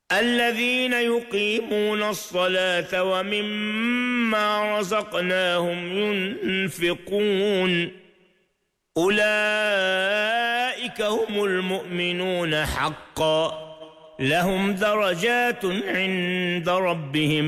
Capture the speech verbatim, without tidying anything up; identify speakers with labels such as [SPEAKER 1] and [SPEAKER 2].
[SPEAKER 1] الذين يقيمون الصلاة ومما رزقناهم ينفقون أولئك هم المؤمنون حقا لهم درجات عند ربهم